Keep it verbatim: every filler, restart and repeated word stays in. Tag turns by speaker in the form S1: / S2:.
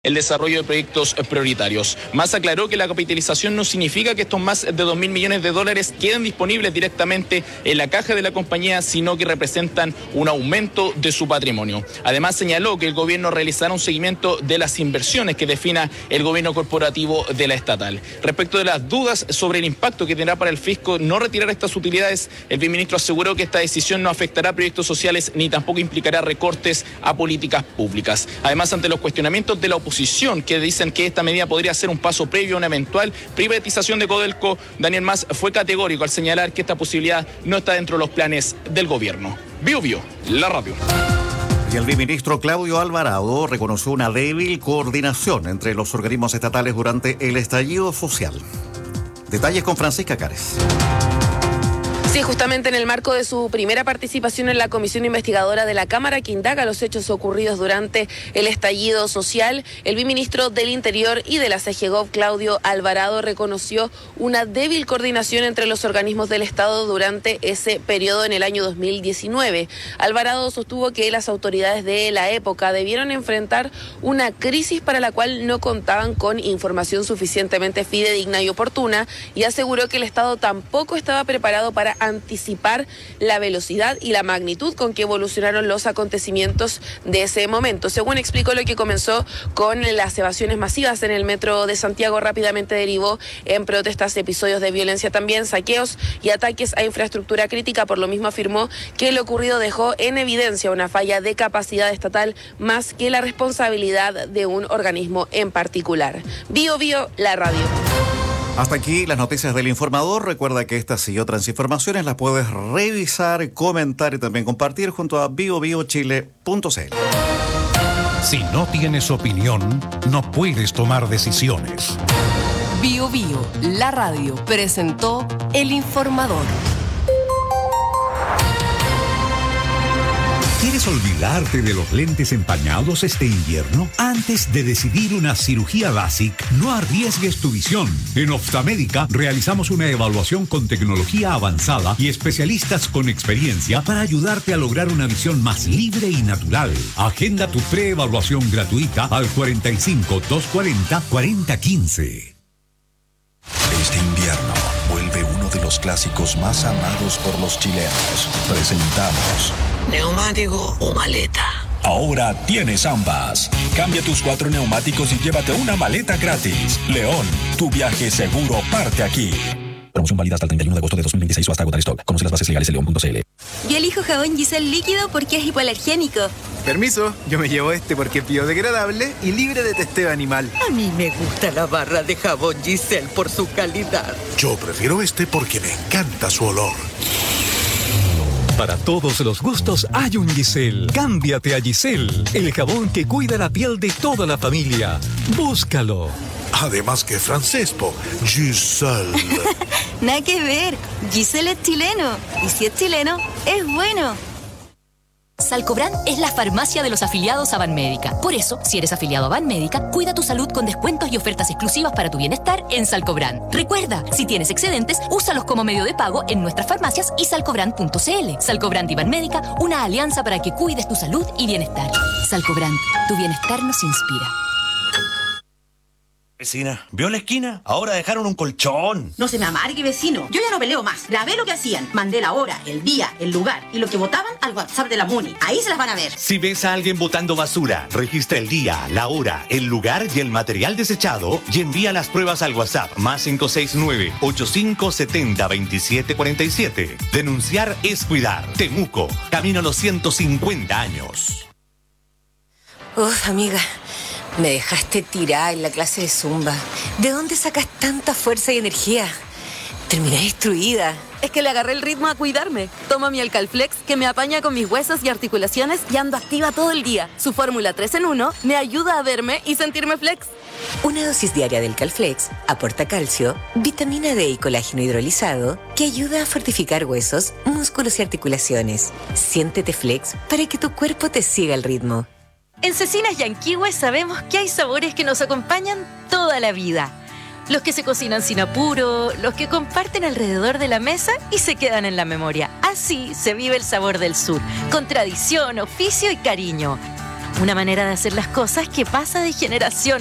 S1: el desarrollo de proyectos prioritarios. Más aclaró que la capitalización no significa que estos más de dos mil millones de dólares queden disponibles directamente en la caja de la compañía, sino que representan un aumento de su patrimonio. Además, señaló que el gobierno realizará un seguimiento de las inversiones que defina el gobierno corporativo de la estatal. Respecto de las dudas sobre el impacto que tendrá para el fisco no retirar estas utilidades, el viceministro aseguró que esta decisión no afectará a proyectos sociales ni tampoco implicará recortes a políticas públicas. Además, ante los cuestionamientos de la oposición, que dicen que esta medida podría ser un paso previo a una eventual privatización de Codelco, Daniel Mas fue categórico al señalar que esta posibilidad no está dentro de los planes del gobierno. Bio Bio, la radio.
S2: Y el viceministro Claudio Alvarado reconoció una débil coordinación entre los organismos estatales durante el estallido social. Detalles con Francisca Cárez.
S3: Sí, justamente en el marco de su primera participación en la comisión investigadora de la Cámara que indaga los hechos ocurridos durante el estallido social, el viceministro del Interior y de la C G Gov, Claudio Alvarado, reconoció una débil coordinación entre los organismos del Estado durante ese periodo en el año dos mil diecinueve. Alvarado sostuvo que las autoridades de la época debieron enfrentar una crisis para la cual no contaban con información suficientemente fidedigna y oportuna, y aseguró que el Estado tampoco estaba preparado para anticipar la velocidad y la magnitud con que evolucionaron los acontecimientos de ese momento. Según explicó, lo que comenzó con las evasiones masivas en el metro de Santiago rápidamente derivó en protestas, episodios de violencia también, saqueos y ataques a infraestructura crítica. Por lo mismo afirmó que lo ocurrido dejó en evidencia una falla de capacidad estatal más que la responsabilidad de un organismo en particular. Bio Bio, la radio.
S2: Hasta aquí las noticias del Informador. Recuerda que estas y otras informaciones las puedes revisar, comentar y también compartir junto a bio bio chile punto c l.
S4: Si no tienes opinión, no puedes tomar decisiones.
S5: Bio Bio, la radio, presentó El Informador.
S6: ¿Quieres olvidarte de los lentes empañados este invierno? Antes de decidir una cirugía LASIK, no arriesgues tu visión. En Optamédica realizamos una evaluación con tecnología avanzada y especialistas con experiencia para ayudarte a lograr una visión más libre y natural. Agenda tu preevaluación gratuita al cuarenta y cinco, doscientos cuarenta, cuarenta quince.
S7: Este invierno vuelve uno de los clásicos más amados por los chilenos. Presentamos
S8: ¿neumático o maleta?
S7: Ahora tienes ambas. Cambia tus cuatro neumáticos y llévate una maleta gratis. León, tu viaje seguro parte aquí. Promoción válida hasta el treinta y uno de agosto de dos mil veintiséis o hasta agotar stock. Conoce las bases legales en león punto c l.
S9: Yo elijo jabón Giselle líquido porque es hipoalergénico.
S10: Permiso, yo me llevo este porque es biodegradable y libre de testeo animal.
S8: A mí me gusta la barra de jabón Giselle por su calidad.
S11: Yo prefiero este porque me encanta su olor.
S12: Para todos los gustos hay un Giselle. Cámbiate a Giselle, el jabón que cuida la piel de toda la familia. Búscalo.
S11: Además que francés, po. Giselle.
S9: Nada que ver. Giselle es chileno. Y si es chileno, es bueno.
S13: Salcobran es la farmacia de los afiliados a Banmédica. Por eso, si eres afiliado a Banmédica, cuida tu salud con descuentos y ofertas exclusivas para tu bienestar en Salcobran. Recuerda, si tienes excedentes, úsalos como medio de pago en nuestras farmacias y salcobran punto c l. Salcobran y Banmédica, una alianza para que cuides tu salud y bienestar. Salcobran, tu bienestar nos inspira.
S14: Vecina, ¿vio la esquina? Ahora dejaron un colchón.
S15: No se me amargue, vecino. Yo ya no peleo más. Grabé lo que hacían. Mandé la hora, el día, el lugar y lo que votaban al WhatsApp de la MUNI. Ahí se las van a ver.
S14: Si ves a alguien botando basura, registra el día, la hora, el lugar y el material desechado y envía las pruebas al WhatsApp más cinco seis nueve, ocho cinco siete cero, dos siete cuatro siete. Denunciar es cuidar. Temuco, camino a los ciento cincuenta años.
S16: Uf, amiga. Me dejaste tirada en la clase de Zumba. ¿De dónde sacas tanta fuerza y energía? Terminé destruida.
S17: Es que le agarré el ritmo a cuidarme. Tomo mi Alcalflex, que me apaña con mis huesos y articulaciones y ando activa todo el día. Su fórmula tres en uno me ayuda a verme y sentirme flex.
S16: Una dosis diaria del Calflex aporta calcio, vitamina D y colágeno hidrolizado que ayuda a fortificar huesos, músculos y articulaciones. Siéntete flex para que tu cuerpo te siga el ritmo.
S18: En Cecinas Yanquihue sabemos que hay sabores que nos acompañan toda la vida. Los que se cocinan sin apuro, los que comparten alrededor de la mesa y se quedan en la memoria. Así se vive el sabor del sur, con tradición, oficio y cariño. Una manera de hacer las cosas que pasa de generación